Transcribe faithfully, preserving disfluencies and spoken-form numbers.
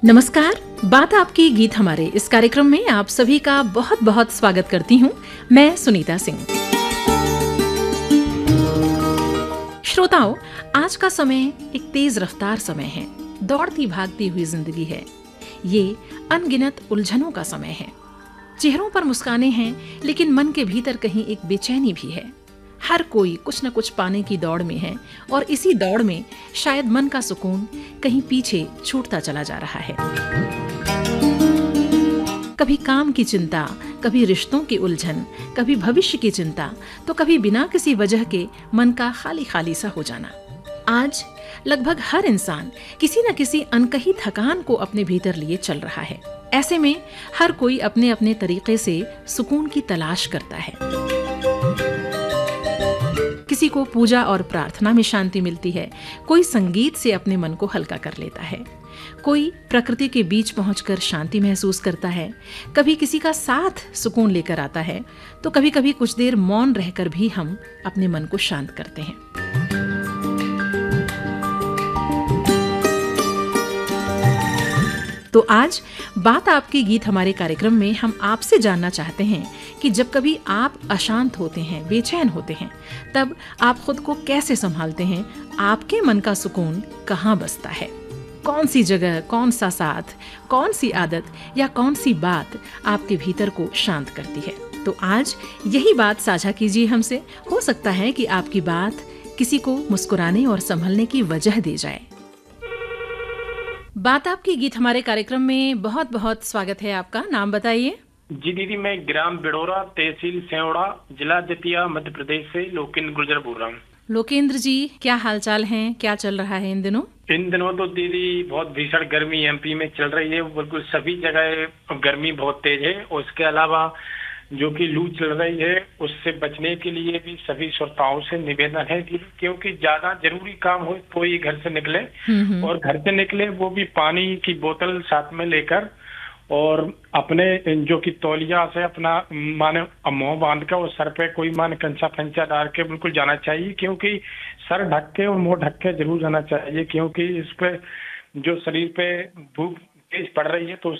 नमस्कार, बात आपकी गीत हमारे इस कार्यक्रम में आप सभी का बहुत बहुत स्वागत करती हूँ। मैं सुनीता सिंह। श्रोताओं, आज का समय एक तेज रफ्तार समय है, दौड़ती भागती हुई जिंदगी है। ये अनगिनत उलझनों का समय है। चेहरों पर मुस्कानें हैं, लेकिन मन के भीतर कहीं एक बेचैनी भी है। हर कोई कुछ न कुछ पाने की दौड़ में है और इसी दौड़ में शायद मन का सुकून कहीं पीछे छूटता चला जा रहा है। कभी काम की चिंता, कभी रिश्तों की उलझन, कभी भविष्य की चिंता, तो कभी बिना किसी वजह के मन का खाली खाली सा हो जाना। आज लगभग हर इंसान किसी न किसी अनकही थकान को अपने भीतर लिए चल रहा है। ऐसे में हर कोई अपने अपने तरीके से सुकून की तलाश करता है। किसी को पूजा और प्रार्थना में शांति मिलती है, कोई संगीत से अपने मन को हल्का कर लेता है, कोई प्रकृति के बीच पहुंचकर शांति महसूस करता है, कभी किसी का साथ सुकून लेकर आता है, तो कभी कभी कुछ देर मौन रहकर भी हम अपने मन को शांत करते हैं। तो आज बात आपकी गीत हमारे कार्यक्रम में हम आपसे जानना चाहते हैं कि जब कभी आप अशांत होते हैं, बेचैन होते हैं, तब आप खुद को कैसे संभालते हैं? आपके मन का सुकून कहाँ बसता है? कौन सी जगह, कौन सा साथ, कौन सी आदत या कौन सी बात आपके भीतर को शांत करती है? तो आज यही बात साझा कीजिए हमसे। हो सकता है कि आपकी बात किसी को मुस्कुराने और संभलने की वजह दे जाए। बात आपकी गीत हमारे कार्यक्रम में बहुत बहुत स्वागत है आपका। नाम बताइए। जी दीदी, मैं ग्राम बिडोरा, तहसील सेवड़ा, जिला दतिया, मध्य प्रदेश से लोकेंद्र गुर्जर बोल रहा हूँ। लोकेंद्र जी, क्या हालचाल हैं? क्या चल रहा है इन दिनों? इन दिनों तो दीदी बहुत भीषण गर्मी एमपी में चल रही है। बिल्कुल सभी जगह गर्मी बहुत तेज है और इसके अलावा जो कि लू चल रही है, उससे बचने के लिए भी सभी श्रोताओं से निवेदन है कि क्योंकि ज्यादा जरूरी काम हो तो ही घर से निकले, और घर से निकले वो भी पानी की बोतल साथ में लेकर, और अपने जो कि तौलिया से अपना माने मुंह बांध कर और सर पे कोई माने कंचा पंचा डाल के बिल्कुल जाना चाहिए, क्योंकि सर ढक के और मुंह ढक के जरूर जाना चाहिए, क्योंकि इस पे जो शरीर पे धूप तेज पड़ रही है तो